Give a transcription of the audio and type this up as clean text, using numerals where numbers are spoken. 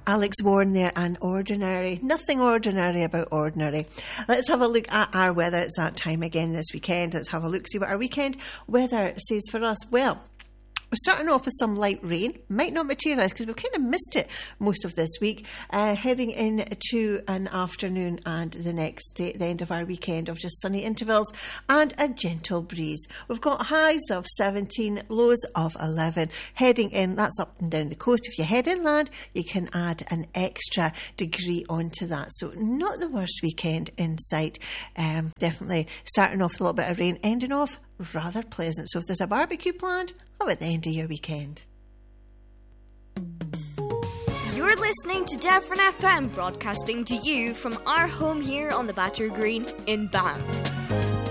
Alex Warren there, and ordinary. Nothing ordinary about ordinary. Let's have a look at our weather. It's that time again this weekend. Let's have a look, see what our weekend weather says for us. Well, we're starting off with some light rain. Might not materialise because we've kind of missed it most of this week. Heading into an afternoon and the next day, the end of our weekend, of just sunny intervals and a gentle breeze. We've got highs of 17, lows of 11. Heading in, that's up and down the coast. If you head inland, you can add an extra degree onto that. So not the worst weekend in sight. Definitely starting off with a little bit of rain, ending off rather pleasant. So if there's a barbecue planned, how about the end of your weekend? You're listening to Devon FM, broadcasting to you from our home here on the Battery Green in Banff.